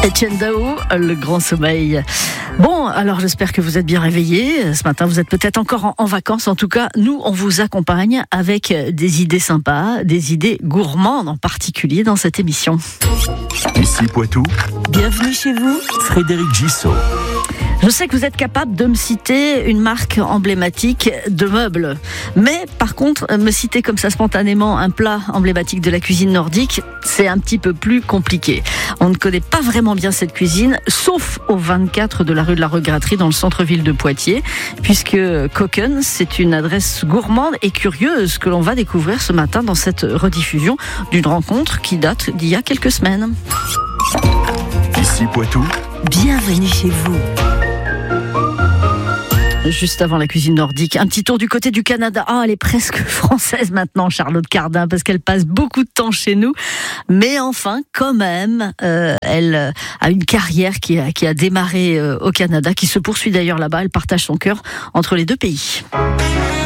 Etienne Daho, le grand sommeil. Bon, alors j'espère que vous êtes bien réveillés. Ce matin, vous êtes peut-être encore en vacances. En tout cas, nous, on vous accompagne avec des idées sympas, des idées gourmandes en particulier dans cette émission. Ici Poitou, Bienvenue chez vous. Frédéric Gissot. Je sais que vous êtes capable de me citer une marque emblématique de meubles. Mais par contre, me citer comme ça spontanément un plat emblématique de la cuisine nordique, c'est un petit peu plus compliqué. On ne connaît pas vraiment bien cette cuisine, sauf au 24 de la rue de la Regratterie dans le centre-ville de Poitiers, puisque Kokken, c'est une adresse gourmande et curieuse que l'on va découvrir ce matin dans cette rediffusion d'une rencontre qui date d'il y a quelques semaines. Ici Poitou, Bienvenue chez vous. Juste avant la cuisine nordique, un petit tour du côté du Canada. Ah, elle est presque française maintenant, Charlotte Cardin, parce qu'elle passe beaucoup de temps chez nous. Mais enfin, quand même, elle a une carrière qui a démarré au Canada, qui se poursuit d'ailleurs là-bas. Elle partage son cœur entre les deux pays.